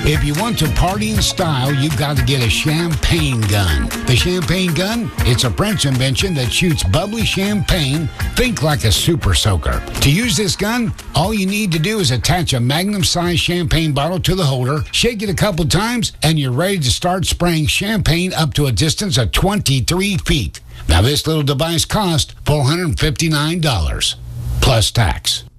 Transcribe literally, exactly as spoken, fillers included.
If you want to party in style, you've got to get a champagne gun. The champagne gun, it's a French invention that shoots bubbly champagne. Think like a super soaker. To use this gun, all you need to do is attach a magnum-sized champagne bottle to the holder, shake it a couple times, and you're ready to start spraying champagne up to a distance of twenty-three feet. Now, this little device costs four hundred fifty-nine dollars, plus tax.